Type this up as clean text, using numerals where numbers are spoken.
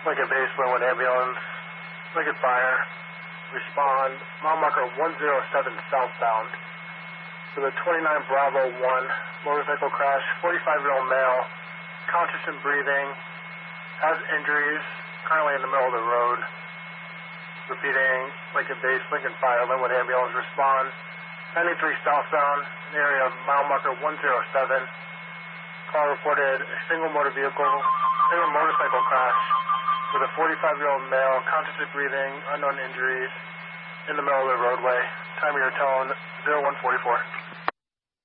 Lincoln Base, Linwood Ambulance, Lincoln Fire, respond, mile marker 107 southbound. For the 29 Bravo 1 motorcycle crash, 45-year-old male, conscious and breathing, has injuries, currently in the middle of the road. Repeating, Lincoln Base, Lincoln Fire, Linwood Ambulance, respond, 93 southbound, in the area of mile marker 107. Call reported a single motorcycle crash with a 45-year-old male, conscious and breathing, unknown injuries, in the middle of the roadway. Time of your tone, 0144.